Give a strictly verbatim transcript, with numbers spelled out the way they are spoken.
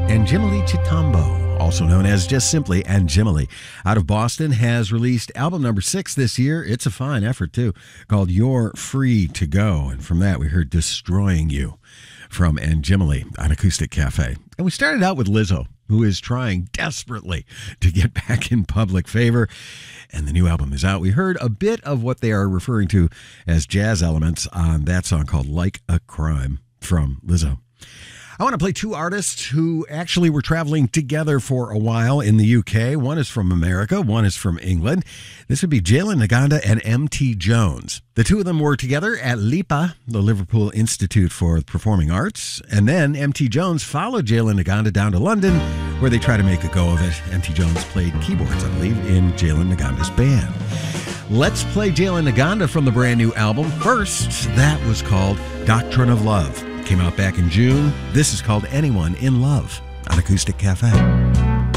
Anjimali Chitambo, also known as just simply Anjimali, out of Boston, has released album number six this year. It's a fine effort, too, called You're Free to Go. And from that, we heard Destroying You from Anjimali on Acoustic Cafe. And we started out with Lizzo, who is trying desperately to get back in public favor. And the new album is out. We heard a bit of what they are referring to as jazz elements on that song called Like a Crime from Lizzo. I want to play two artists who actually were traveling together for a while in the U K. One is from America, one is from England. This would be Jalen Naganda and M T Jones. The two of them were together at LIPA, the Liverpool Institute for Performing Arts, and then M T Jones followed Jalen Naganda down to London, where they tried to make a go of it. M T Jones played keyboards, I believe, in Jalen Naganda's band. Let's play Jalen Naganda from the brand new album. First, that was called Doctrine of Love. Came out back in June. This is called Anyone in Love on Acoustic Cafe.